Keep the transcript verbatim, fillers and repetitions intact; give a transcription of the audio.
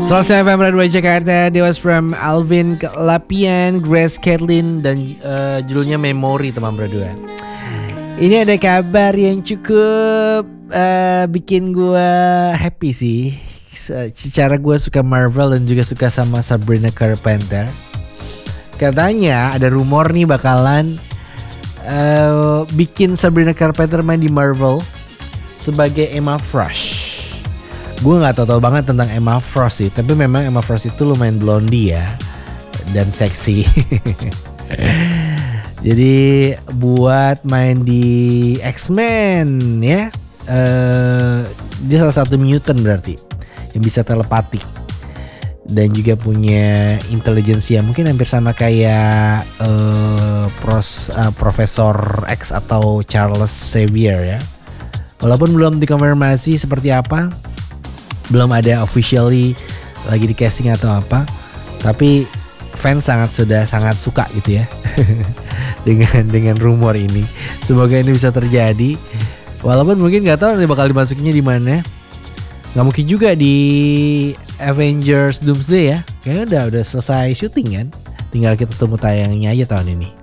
Selasa F M Radio Jakarta, Dewas from Alvin Lapian, Grace Kathleen, dan uh, judulnya Memori, teman berdua. Ini ada kabar yang cukup uh, bikin gue happy sih. Secara gue suka Marvel dan juga suka sama Sabrina Carpenter. Katanya ada rumor nih bakalan uh, bikin Sabrina Carpenter main di Marvel sebagai Emma Frost. Gue gak tau-tau banget tentang Emma Frost sih, tapi memang Emma Frost itu lumayan blondie ya, dan seksi. Jadi buat main di X-Men ya, uh, dia salah satu mutant berarti yang bisa telepatik dan juga punya intelijensia mungkin hampir sama kayak uh, pros, uh, Profesor X atau Charles Xavier ya. Walaupun belum dikonfirmasi seperti apa, belum ada officially lagi di casting atau apa, tapi fans sangat sudah sangat suka gitu ya dengan dengan rumor ini. Semoga ini bisa terjadi. Walaupun mungkin nggak tahu bakal dimasukinnya di mana. Nggak mungkin juga di Avengers Doomsday ya. Kayaknya udah udah selesai syuting kan. Tinggal kita tunggu tayangnya aja tahun ini.